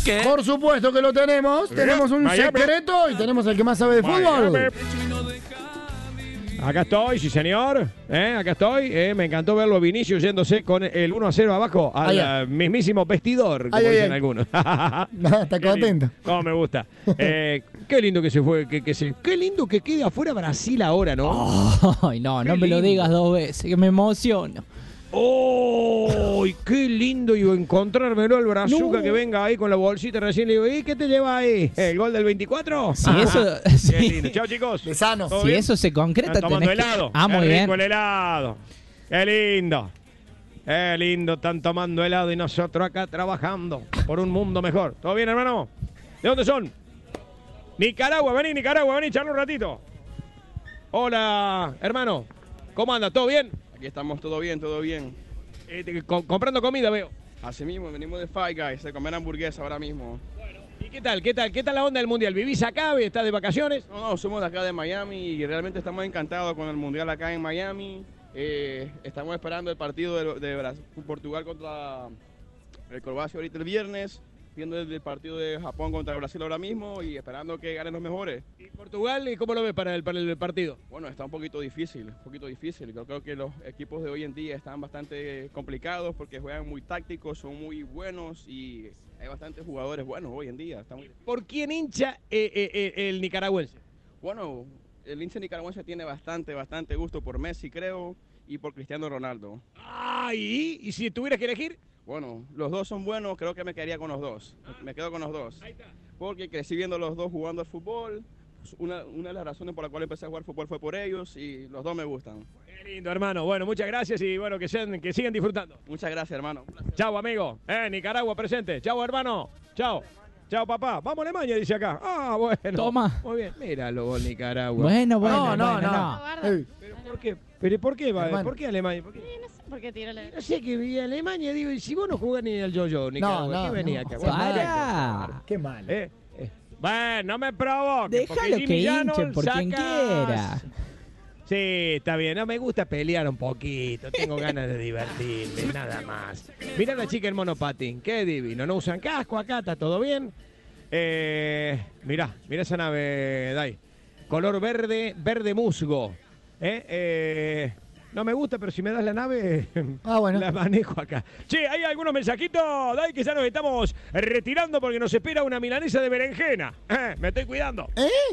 ¿Qué? Por supuesto que lo tenemos. Tenemos un secreto y tenemos el que más sabe de fútbol. Acá estoy, sí señor. Acá estoy. Me encantó verlo Vinicius yéndose con el 1-0 abajo al mismísimo vestidor, como dicen algunos. Está contento. No, me gusta. Qué lindo que se fue. Qué lindo que quede afuera Brasil ahora, ¿no? Ay, no me lo digas 2 veces, que me emociono. ¡Oh! ¡Qué lindo! Y encontrármelo al Brazuca que venga ahí con la bolsita recién. Le digo, ¿y qué te lleva ahí? ¿El gol del 24? Si eso... Qué lindo. Chao, chicos. De sano. Si bien? Eso se concreta, están tomando helado. Muy bien. El helado. Qué lindo. Qué lindo. Están tomando helado y nosotros acá trabajando por un mundo mejor. ¿Todo bien, hermano? ¿De dónde son? Nicaragua. Vení, charla un ratito. Hola, hermano. ¿Cómo anda? ¿Todo bien? Aquí estamos, todo bien, todo bien. Comprando comida, veo. Así mismo, venimos de Five Guys, de comer hamburguesa ahora mismo. Bueno, ¿y qué tal? ¿Qué tal la onda del Mundial? ¿Vivís acá? ¿Estás de vacaciones? No, somos de acá de Miami y realmente estamos encantados con el Mundial acá en Miami. Estamos esperando el partido de Portugal contra el Croacia ahorita el viernes. Viendo el partido de Japón contra Brasil ahora mismo y esperando que ganen los mejores. ¿Y Portugal, cómo lo ves para el partido? Bueno, está un poquito difícil. Yo creo que los equipos de hoy en día están bastante complicados porque juegan muy tácticos, son muy buenos y hay bastantes jugadores buenos hoy en día. ¿Por quién hincha el nicaragüense? Bueno, el hincha nicaragüense tiene bastante gusto por Messi, creo, y por Cristiano Ronaldo. ¿Y si tuvieras que elegir? Bueno, los dos son buenos, creo que me quedaría con los dos. Me quedo con los dos. Ahí está. Porque crecí viendo los dos jugando al fútbol. Una de las razones por la cual empecé a jugar fútbol fue por ellos y los dos me gustan. Qué lindo, hermano. Bueno, muchas gracias y bueno, que sigan disfrutando. Muchas gracias, hermano. Chau, amigo. Nicaragua presente. Chau, hermano. Chau. Chao, papá. Vamos a Alemania, dice acá. Bueno. Toma. Muy bien. Míralo, Nicaragua. Bueno. ¿Pero por qué? ¿Pero por qué, ¿Por qué Alemania? ¿Por qué? No sé por qué tiró la... No sé que vi a Alemania, digo, y si vos no jugás ni al yo-yo, Nicaragua, ¿qué venía acá? Para. Qué mal. Bueno, no me provoques. Déjalo que hinchen por quien quiera. Sí, está bien. No me gusta pelear un poquito. Tengo ganas de divertirme, nada más. Mirá la chica en monopatín. Qué divino. No usan casco acá, está todo bien. Mirá esa nave, Dai. Color verde musgo. No me gusta, pero si me das la nave, bueno, la manejo acá. Che, hay algunos mensajitos, Dai, que ya nos estamos retirando porque nos espera una milanesa de berenjena. Me estoy cuidando.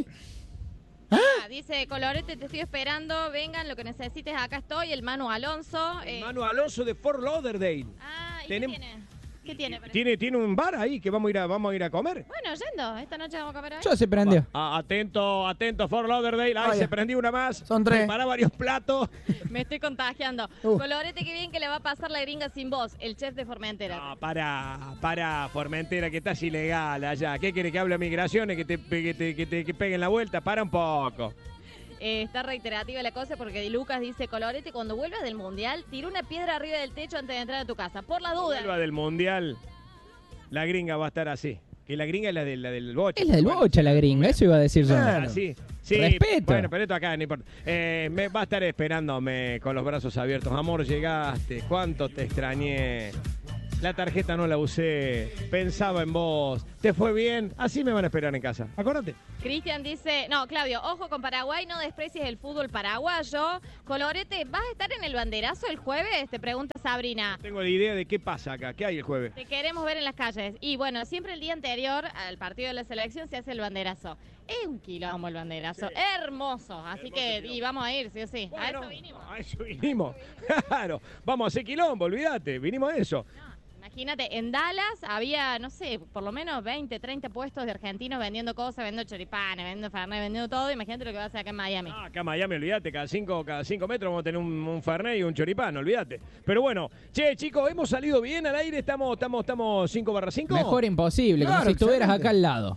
Dice Colorete, te estoy esperando, vengan, lo que necesites, acá estoy, el Manu Alonso. Manu Alonso de Fort Lauderdale. ¿Y qué tiene? ¿Qué tiene? Tiene un bar ahí que vamos a ir a comer. Bueno, yendo, esta noche vamos a comer ahí. Yo se prendió. Atento, Fort Lauderdale. Se prendió una más. Son 3. Para varios platos. Me estoy contagiando. Colorete, qué bien que le va a pasar la gringa sin voz, el chef de Formentera. No, para Formentera, que estás ilegal allá. ¿Qué quiere que hable a migraciones? Que te peguen la vuelta. Para un poco. Está reiterativa la cosa porque Lucas dice, Colorete, cuando vuelvas del Mundial, tira una piedra arriba del techo antes de entrar a tu casa, por la duda. Vuelva del Mundial, la gringa va a estar así. Que la gringa es la del bocha. Es la del bocha la gringa, eso iba a decir yo. Sí. Respeto. Bueno, pero esto acá no importa. Me va a estar esperándome con los brazos abiertos. Amor, llegaste. ¿Cuánto te extrañé? La tarjeta no la usé. Pensaba en vos. ¿Te fue bien? Así me van a esperar en casa. Acordate. Cristian dice, no, Claudio, ojo con Paraguay, no desprecies el fútbol paraguayo. Colorete, ¿vas a estar en el banderazo el jueves? Te pregunta Sabrina. No tengo la idea de qué pasa acá. ¿Qué hay el jueves? Te queremos ver en las calles. Y bueno, siempre el día anterior al partido de la selección se hace el banderazo. Es un quilombo el banderazo. Sí. Hermoso. Así que, y vamos a ir, sí o sí. Bueno, a eso vinimos. Claro. Vamos a hacer quilombo, olvídate. Vinimos a eso. Imagínate, en Dallas había, no sé, por lo menos 20, 30 puestos de argentinos vendiendo cosas, vendiendo choripanes, vendiendo fernet, vendiendo todo. Imagínate lo que va a hacer acá en Miami. Acá en Miami, olvídate, cada 5 metros vamos a tener un fernet y un choripán, olvídate. Pero bueno, che, chicos, hemos salido bien al aire, estamos 5/5. Mejor imposible, claro, como si estuvieras acá al lado.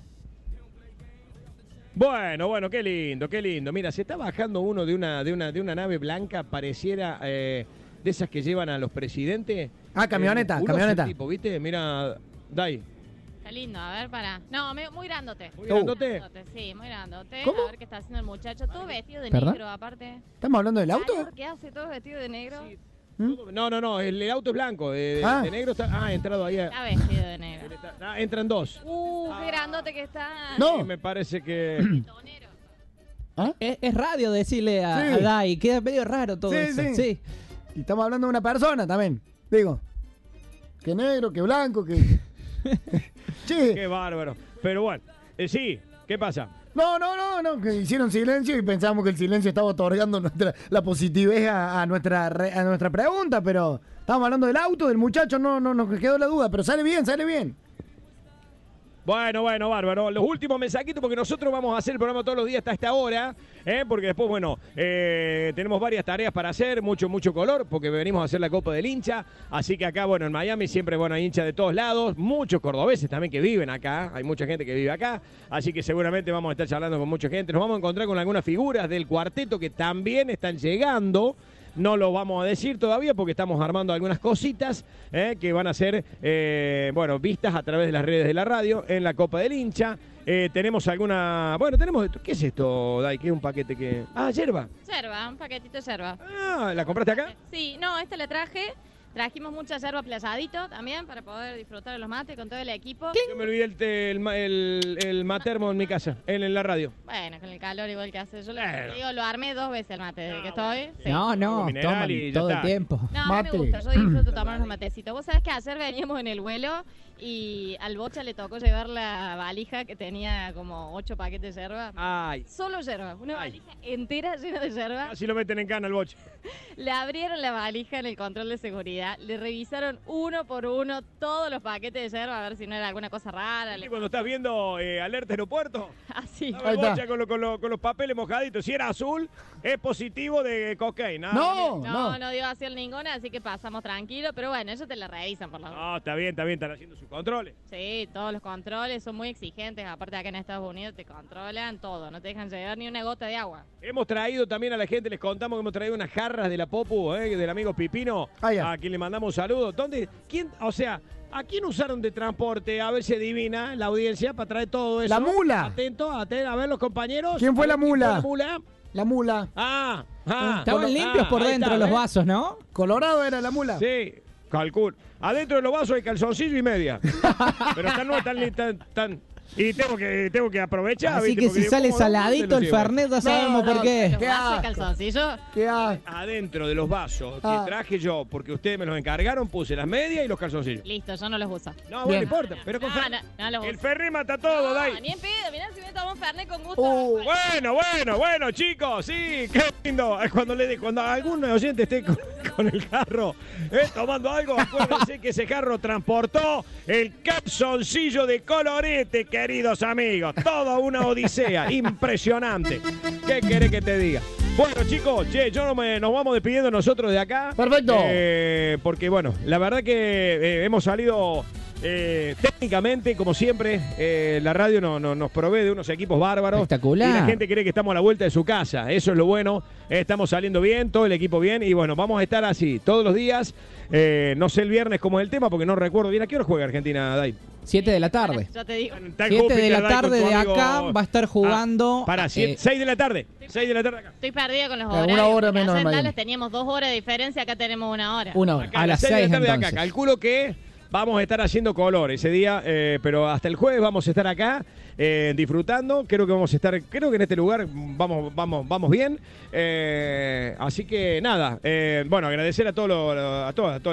Bueno, qué lindo. Mira, se está bajando uno de una nave blanca, pareciera de esas que llevan a los presidentes. Camioneta. Tipo, ¿viste? Mira, Dai. Está lindo, a ver, para. No, muy grandote. ¿Muy grandote? Sí, muy grandote. ¿Cómo? A ver qué está haciendo el muchacho. Todo vestido de ¿Perdón? negro, aparte. ¿Estamos hablando del auto? ¿Qué hace todo vestido de negro? Sí. No, el auto es blanco. De negro está. Ah, ha entrado ahí. Está vestido de negro. Entran dos. Qué grandote que está. No. Sí, me parece que. ¿Ah? Es radio decirle a Dai. Queda medio raro todo eso. Sí. Y estamos hablando de una persona también. Digo, que negro, que blanco, que... Che. Qué bárbaro. Pero bueno, sí, ¿qué pasa? No, que hicieron silencio y pensamos que el silencio estaba otorgando la positividad a nuestra pregunta, pero estábamos hablando del auto, del muchacho, no nos quedó la duda, pero sale bien. Bueno, bárbaro. Los últimos mensajitos, porque nosotros vamos a hacer el programa todos los días hasta esta hora, porque después, bueno, tenemos varias tareas para hacer, mucho color, porque venimos a hacer la Copa del Hincha, así que acá, bueno, en Miami siempre, bueno, hay hinchas de todos lados, muchos cordobeses también que viven acá, hay mucha gente que vive acá, así que seguramente vamos a estar charlando con mucha gente, nos vamos a encontrar con algunas figuras del cuarteto que también están llegando. No lo vamos a decir todavía porque estamos armando algunas cositas que van a ser, vistas a través de las redes de la radio en la Copa del Hincha. Tenemos alguna... Bueno, tenemos... ¿Qué es esto, Dai? ¿Qué es un paquete que...? Ah, yerba. Yerba, un paquetito de yerba. Ah, ¿la compraste acá? Sí, no, le traje. Trajimos mucha yerba playadito también para poder disfrutar de los mates con todo el equipo. Yo me olvidé el matermo en mi casa, en la radio. Bueno, con el calor igual que hace. Yo lo armé 2 veces el mate desde que estoy. Sí. No, toman todo el tiempo. No, a mí me gusta, yo disfruto tomar unos matecitos. Vos sabés que ayer veníamos en el vuelo y al Bocha le tocó llevar la valija que tenía como 8 paquetes de yerba. Ay. Solo yerba, una valija entera llena de yerba. Así lo meten en cana el Bocha. Le abrieron la valija en el control de seguridad, le revisaron uno por uno todos los paquetes de yerba a ver si no era alguna cosa rara. ¿Y cuando estás viendo Alerta Aeropuerto? Así. El Bocha con los papeles mojaditos. Si era azul, es positivo de cocaína. No dio acción ninguna, así que pasamos tranquilo. Pero bueno, ellos te la revisan por la duda. No, está bien, están haciendo sus controles. Sí, todos los controles son muy exigentes. Aparte acá en Estados Unidos te controlan todo, no te dejan llevar ni una gota de agua. Hemos traído también a la gente, les contamos que hemos traído unas jarras de la Popu, del amigo Pipino, a quien le mandamos un saludo. ¿A quién usaron de transporte? A ver si adivina la audiencia para traer todo eso. La mula. Atento, a ver los compañeros. ¿Quién fue la mula? La mula. Estaban limpios por dentro los vasos, ¿no? Colorado era la mula. Sí, calculo. Adentro de los vasos hay calzoncillo y media. Pero no están tan... Y tengo que aprovechar. Así que si sale saladito el Fernet, ya sabemos por qué. ¿Qué hace calzoncillo? Adentro de los vasos que traje yo, porque ustedes me los encargaron, puse las medias y los calzoncillos. Listo, yo no los uso. No, bueno, no importa. Pero con el Fernet mata todo, Dai. Ni en pedo, mirá si me tomo un Fernet con gusto. Bueno, chicos, sí, qué lindo. Cuando algún oyente esté con el carro tomando algo, acuérdense que ese carro transportó el calzoncillo de colorete, queridos amigos. Toda una odisea, impresionante. ¿Qué querés que te diga? Bueno, chicos, nos vamos despidiendo nosotros de acá. Perfecto. Porque, bueno, la verdad que hemos salido... técnicamente, como siempre, la radio nos provee de unos equipos bárbaros. Espectacular. Y la gente cree que estamos a la vuelta de su casa. Eso es lo bueno. Estamos saliendo bien, todo el equipo bien. Y bueno, vamos a estar así todos los días. No sé el viernes cómo es el tema, porque no recuerdo bien. ¿A qué hora juega Argentina, Dai? 7 de la tarde. Ya te digo. 7 de la tarde de acá va a estar jugando. 6 de la tarde. 6 de la tarde acá. Estoy perdida con los horarios. Una hora menos. En Dallas teníamos 2 horas de diferencia, acá tenemos 1 hora. 1 hora. Acá, a las 6 de la tarde de acá. Calculo que vamos a estar haciendo color ese día, pero hasta el jueves vamos a estar acá disfrutando. Creo que vamos a estar, en este lugar vamos bien. Así que nada, bueno, agradecer a todos